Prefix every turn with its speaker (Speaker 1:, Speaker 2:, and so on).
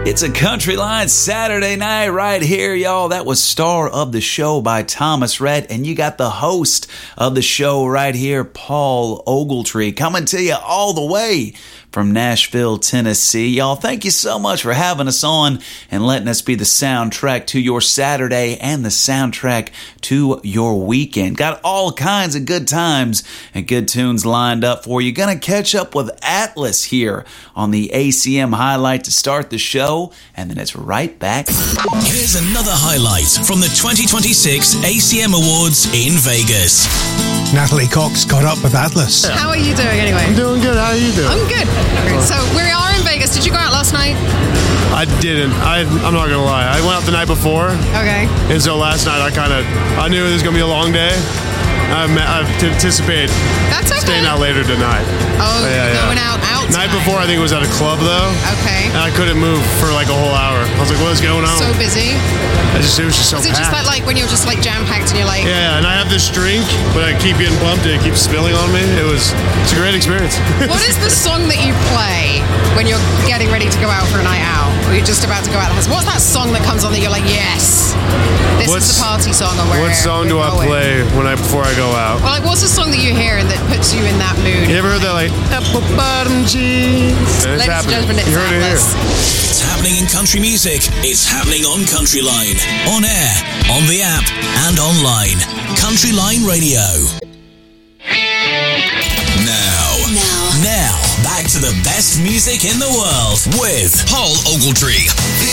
Speaker 1: It's a Country Line Saturday night right here, y'all. That was Star of the Show by Thomas Rhett, and you got the host of the show right here, Paul Ogletree, coming to you all the way from Nashville, Tennessee. Y'all, thank you so much for having us on and letting us be the soundtrack to your Saturday and the soundtrack to your weekend. Got all kinds of good times and good tunes lined up for you. Gonna catch up with Atlas here on the ACM highlight to start the show, and then it's right back.
Speaker 2: Here's another highlight from the 2026 ACM Awards in Vegas.
Speaker 3: Natalie Cox caught up with Atlas.
Speaker 4: How are you doing anyway?
Speaker 5: I'm doing good. How are you doing?
Speaker 4: I'm good. So we are in Vegas. Did you go out last night?
Speaker 5: I didn't. I'm not gonna lie. I went out the night before.
Speaker 4: Okay.
Speaker 5: And so last night I knew it was gonna be a long day. I've anticipated staying out later tonight.
Speaker 4: Oh, going out
Speaker 5: Night
Speaker 4: tonight.
Speaker 5: before I think it was at a club though.
Speaker 4: Okay.
Speaker 5: And I couldn't move for like a whole hour. I was like, what's going on?
Speaker 4: So busy.
Speaker 5: It was just so
Speaker 4: Is it
Speaker 5: packed.
Speaker 4: just that like when you're just like jam packed and you're like?
Speaker 5: Yeah, and I have this drink, but I keep getting bumped and it keeps spilling on me. It's a great experience.
Speaker 4: What is the song that you play when you're getting ready to go out for a night out, or you're just about to go out the house? What's that song that comes on that you're like, yes, this is the party song? Or
Speaker 5: what song do I play before I go out?
Speaker 4: Well, like, what's the song that you hear and that puts you in that mood?
Speaker 5: You ever heard that like apple bottom jeans?
Speaker 4: Ladies and gentlemen, it's Atlas.
Speaker 2: It's happening in country music. It's happening on Country Line, on air, on the app, and online. Country Line Radio. Now, back to the best music in the world with Paul Ogletree.